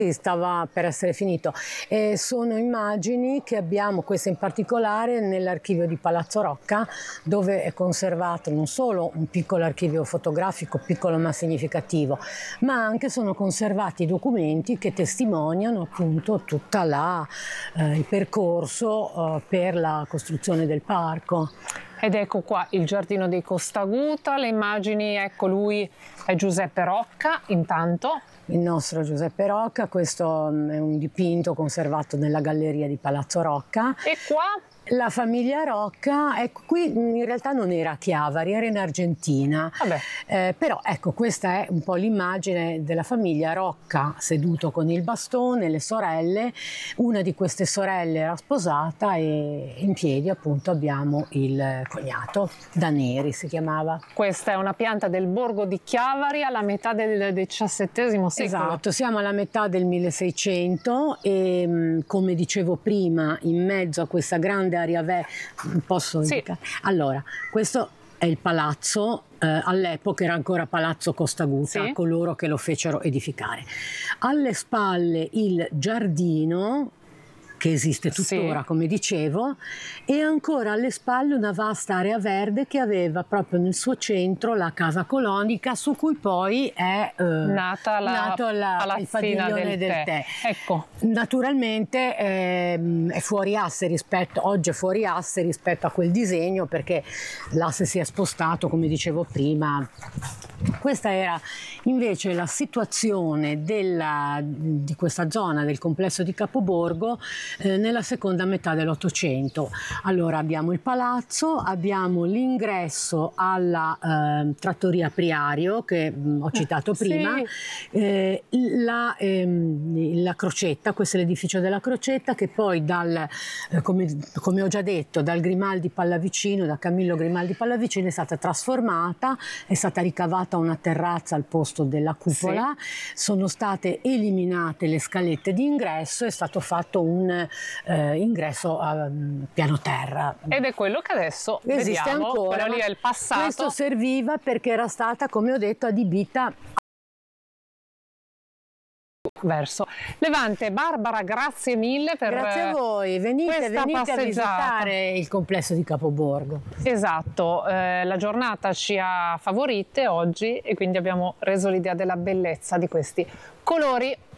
Stava per essere finito. Sono immagini che abbiamo, queste in particolare, nell'archivio di Palazzo Rocca, dove è conservato non solo un piccolo archivio fotografico, piccolo ma significativo, ma anche sono conservati documenti che testimoniano appunto tutta il percorso per la costruzione del parco. Ed ecco qua il giardino dei Costaguta, le immagini, ecco lui è Giuseppe Rocca intanto. Il nostro Giuseppe Rocca, questo è un dipinto conservato nella galleria di Palazzo Rocca. E qua? La famiglia Rocca, ecco, qui in realtà non era a Chiavari, era in Argentina. Però ecco, questa è un po' l'immagine della famiglia Rocca seduto con il bastone, le sorelle. Una di queste sorelle era sposata e in piedi appunto abbiamo il cognato, Daneri si chiamava. Questa è una pianta del borgo di Chiavari alla metà del XVII secolo. Esatto, siamo alla metà del 1600 e come dicevo prima, in mezzo a questa grande area posso indicare? Allora, questo è il palazzo, all'epoca era ancora Palazzo Costaguta, sì, coloro che lo fecero edificare. Alle spalle il giardino, che esiste tuttora, sì, come dicevo, e ancora alle spalle una vasta area verde che aveva proprio nel suo centro la casa colonica, su cui poi è nato il padiglione del tè. Ecco. Naturalmente è fuori asse oggi è fuori asse rispetto a quel disegno, perché l'asse si è spostato, come dicevo prima. Questa era invece la situazione di questa zona del complesso di Capoborgo nella seconda metà dell'Ottocento. Allora abbiamo il palazzo, abbiamo l'ingresso alla trattoria Priario che ho citato prima, sì, la Crocetta, questo è l'edificio della Crocetta che poi come ho già detto, dal Grimaldi Pallavicino, da Camillo Grimaldi Pallavicino è stata trasformata, è stata ricavata una terrazza al posto della cupola, sì, sono state eliminate le scalette di ingresso, è stato fatto un ingresso a piano terra. Ed è quello che adesso esiste vediamo, ancora. Quello lì è il passato. Questo serviva perché era stata, come ho detto, adibita verso Levante. Barbara, grazie mille per grazie a voi, venite a visitare il complesso di Capoborgo. Esatto, la giornata ci ha favorite oggi e quindi abbiamo reso l'idea della bellezza di questi colori